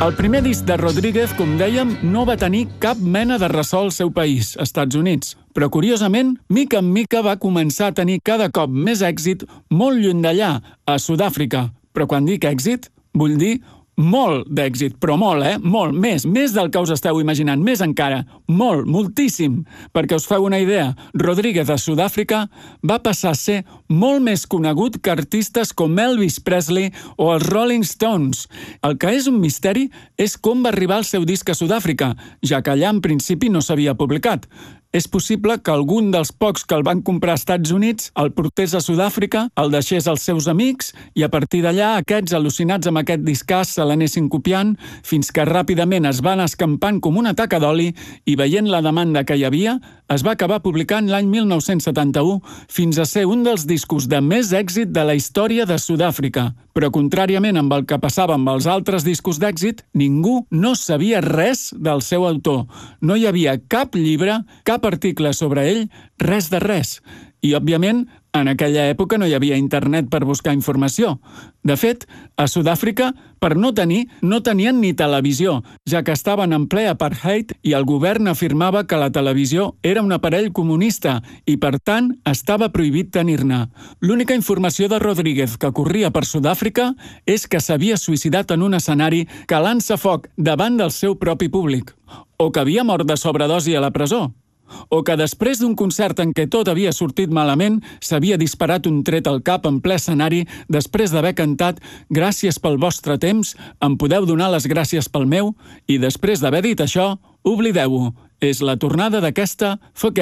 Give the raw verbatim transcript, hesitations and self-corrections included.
El primer disc de Rodríguez, com dèiem, no va tenir cap mena de ressò al seu país, Estats Units. Però, curiosament, mica en mica va començar a tenir cada cop més èxit molt lluny d'allà, a Sud-àfrica. Però quan dic èxit, vull dir molt d'èxit, però molt, eh? Molt, més, més del que us esteu imaginant, més encara, molt, moltíssim. Perquè us feu una idea, Rodríguez a Sud-àfrica va passar a ser molt més conegut que artistes com Elvis Presley o els Rolling Stones. El que és un misteri és com va arribar el seu disc a Sud-àfrica, ja que allà en principi no s'havia publicat. És possible que algun dels pocs que el van comprar als Estats Units el portés a Sud-àfrica, el deixés als seus amics i a partir d'allà aquests, al·lucinats amb aquest discàs, se l'anessin copiant fins que ràpidament es van escampant com una taca d'oli i veient la demanda que hi havia, es va acabar publicant l'any mil nou-cents setanta-u fins a ser un dels discos de més èxit de la història de Sud-àfrica. Però contràriament amb el que passava amb els altres discos d'èxit, ningú no sabia res del seu autor. No hi havia cap llibre, cap article sobre ell, res de res. I, òbviament, en aquella època no hi havia internet per buscar informació. De fet, a Sud-àfrica, per no tenir, no tenien ni televisió, ja que estaven en ple apartheid i el govern afirmava que la televisió era un aparell comunista i, per tant, estava prohibit tenir-ne. L'única informació de Rodríguez que corria per Sud-àfrica és que s'havia suïcidat en un escenari calant-se foc davant del seu propi públic, o que havia mort de sobredosi a la presó, o que després d'un concert en què tot havia sortit malament s'havia disparat un tret al cap en ple escenari després d'haver cantat «Gràcies pel vostre temps, em podeu donar les gràcies pel meu» i després d'haver dit això, oblideu-ho. És la tornada d'aquesta Forget